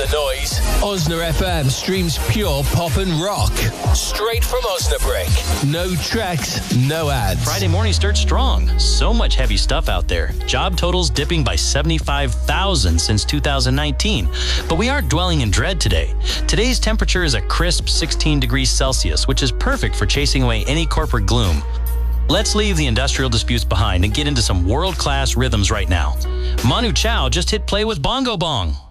noise. Osna FM streams pure pop and rock. Straight from Osnabrück. No tracks, no ads. Friday morning starts strong. So much heavy stuff out there. Job totals dipping by 75,000 since 2019. But we aren't dwelling in dread today. Today's temperature is a crisp 16 degrees Celsius, which is perfect for chasing away any corporate gloom. Let's leave the industrial disputes behind and get into some world-class rhythms right now. Manu Chao just hit play with Bongo Bong.